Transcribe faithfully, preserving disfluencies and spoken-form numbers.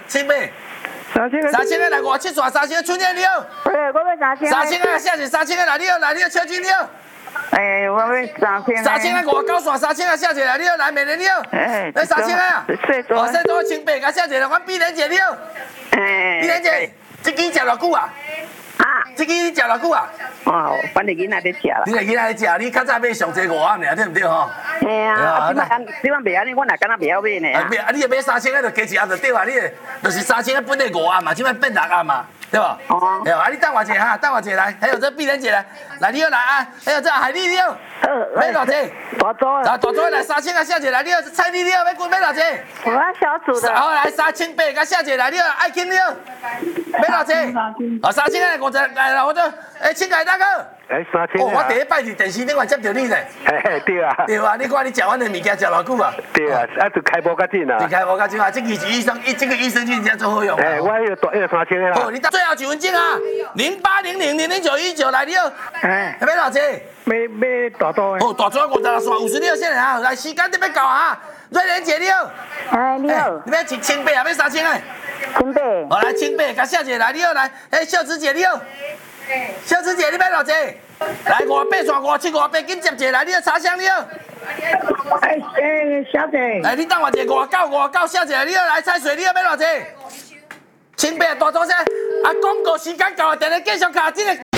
清白。 三千个。 三千个来五七线，三千个春天了。 对，我要三千。 三千个下去，三千个来了，来了，秋金了。 哎，我要三千。 三千个五九线，三千个下去来了，来美人了。 哎， 那三千个啊。 最多。 哦，最多清白，甲下去了，阮碧莲姐了。 哎。 碧莲姐，这支食偌久啊？ 啊？ 这支食偌久啊？ 哦，反正囡仔在食啦。 你个囡仔在食，你较早买上济五万尔，对毋对吼？ 嘿啊，啊，即摆即摆袂安尼，我哪敢若袂晓买呢？ 啊，啊，你买三千个就加一万就对啊，你就是三千个本来五万嘛，即摆变六万嘛，对不？哦。对啊，你等我一下哈，等我一下来，还有这碧莲姐来，来你又来啊，还有这海丽了，买偌济？ 大组啊，大组来三千个下姐来，你蔡丽了，要买偌济？ 我小组的。 好来三千八个下姐来，你爱卿了，买偌济？啊，三千个五十来了，我就诶，请来大哥。 哎，三千。 哦，我第一摆伫电视顶外接到你咧。 嘿嘿，对啊。 对啊，你看你食阮的物件食偌久啊？ 对啊，啊就开播较紧啊。 就开播较紧啊，这个是医生，这个益生菌真做好用。 哎，我迄个大迄个三千个啦。 哦，你最后一份证啊，零八零零零零九一九来了。哎，要买偌济？ 买买大组的。 哦，大组五十六线，五十六线啊，来时间都要到啊。瑞莲姐了。 哎，你好。 你要千千八啊，要三千个？ 千八。 好来千八，甲小姐来，你好来，哎，秀芝姐你好。秀芝姐，你买偌济？来五八线五七五八，紧接者来，你好茶香你好。 哎哎，小姐。 来，你等我一下，五九五九，小姐你好，来菜水你好，买偌济？千八大组先，啊，广告时间到了，电话继续卡，这个。